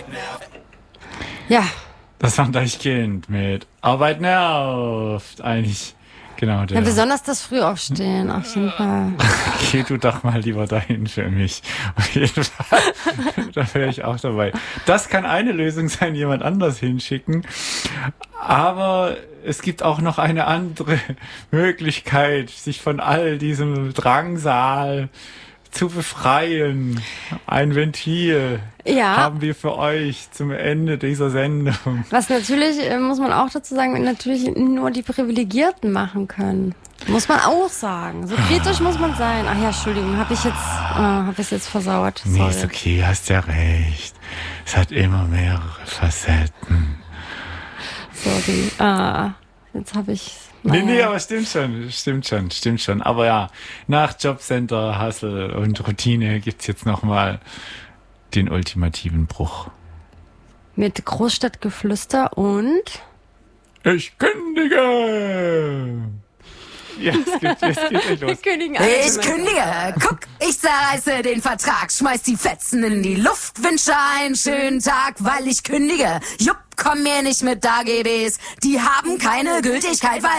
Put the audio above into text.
Ja. Das war Deichkind mit Arbeit nervt. Eigentlich, genau. Ja, besonders das Frühaufstehen, auf jeden Fall. Geh du doch mal lieber dahin für mich. Auf jeden Fall. Da wäre ich auch dabei. Das kann eine Lösung sein, jemand anders hinschicken. Aber es gibt auch noch eine andere Möglichkeit, sich von all diesem Drangsal zu befreien. Ein Ventil haben wir für euch zum Ende dieser Sendung. Was natürlich, muss man auch dazu sagen, natürlich nur die Privilegierten machen können. Muss man auch sagen. So kritisch muss man sein. Ach ja, Entschuldigung, habe ich jetzt versaut. Sorry. Nee, ist okay, hast ja recht. Es hat immer mehrere Facetten. Sorry. Jetzt habe ich... Nee, aber stimmt schon. Aber ja, nach Jobcenter, Hustle und Routine gibt's jetzt nochmal den ultimativen Bruch. Mit Großstadtgeflüster und... Ich kündige! Ja, es geht los. Ich kündige. Guck, ich zerreiße den Vertrag, schmeiß die Fetzen in die Luft, wünsche einen schönen Tag, weil ich kündige. Jupp, komm mir nicht mit AGBs, die haben keine Gültigkeit, weil